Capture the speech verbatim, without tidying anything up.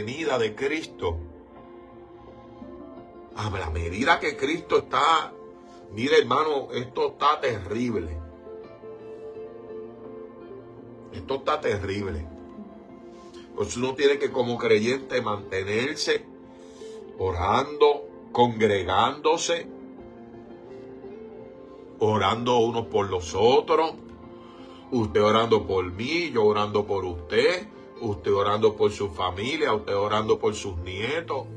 venida de Cristo, a la medida que Cristo está, mire hermano, esto está terrible. Esto está terrible. Pues uno tiene que como creyente mantenerse orando, congregándose, orando unos por los otros, usted orando por mí, yo orando por usted, usted orando por su familia, usted orando por sus nietos.